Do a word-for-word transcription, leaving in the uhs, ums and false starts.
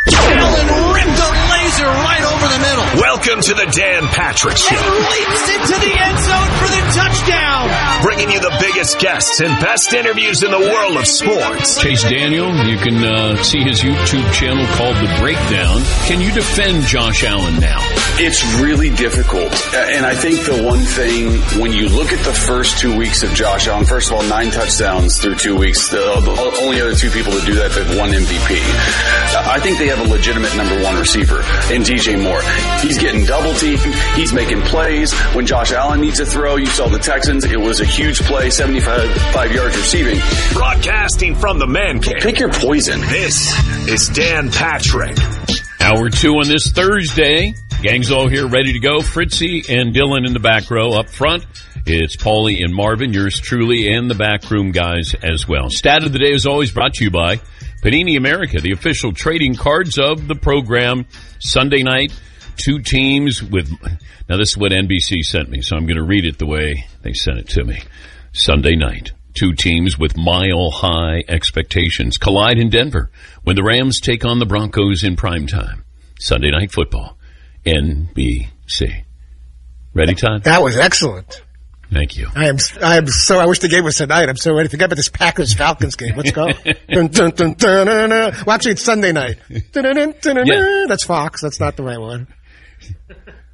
Allen ripped a laser right over the middle. Welcome to the Dan Patrick Show. And leaps into the end zone for the touchdown. Bringing you the biggest guests and best interviews in the world of sports. Chase Daniel, you can uh, see his YouTube channel called The Breakdown. Can you defend Josh Allen now? It's really difficult. And I think the one thing, when you look at the first two weeks of Josh Allen, first of all, nine touchdowns through two weeks. The, the only other two people to do that have won M V P. I think they have a legitimate number one receiver in D J Moore. He's getting double teamed. He's making plays. When Josh Allen needs a throw, you saw the Texans. It was a huge play, seventy-five yards receiving. Broadcasting from the man cave. Pick your poison. This is Dan Patrick. Hour two on this Thursday. Gang's all here ready to go. Fritzy and Dylan in the back row. Up front, it's Paulie and Marvin, yours truly, and the backroom guys as well. Stat of the day is always brought to you by Panini America, the official trading cards of the program. Sunday night, two teams with... Now, this is what N B C sent me, so I'm going to read it the way they sent it to me. Sunday night, two teams with mile-high expectations collide in Denver when the Rams take on the Broncos in primetime. Sunday Night Football, N B C. Ready, Todd? That was excellent. Thank you. I am. I am so. I wish the game was tonight. I'm so ready. Forget about this Packers Falcons game. Let's go. dun, dun, dun, dun, dun, dun. Well, actually, it's Sunday night. Dun, dun, dun, dun, dun, Yeah. That's Fox. That's not the right one.